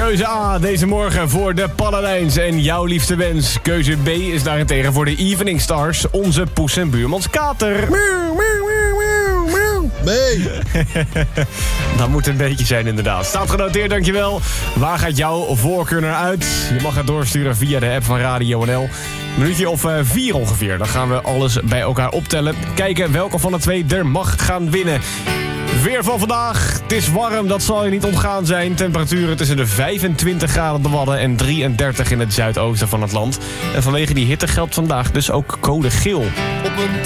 Keuze A deze morgen voor de Paladijns en jouw liefste wens. Keuze B is daarentegen voor de Evening Stars, onze poes en buurmans kater. Nee. Dat moet een beetje zijn inderdaad. Staat genoteerd, dankjewel. Waar gaat jouw voorkeur naar uit? Je mag het doorsturen via de app van Radio NL. Een minuutje of 4 ongeveer. Dan gaan we alles bij elkaar optellen. Kijken welke van de twee er mag gaan winnen. Weer van vandaag. Het is warm, dat zal je niet ontgaan zijn. Temperaturen tussen de 25 graden op de Wadden en 33 in het zuidoosten van het land. En vanwege die hitte geldt vandaag dus ook code geel. Op een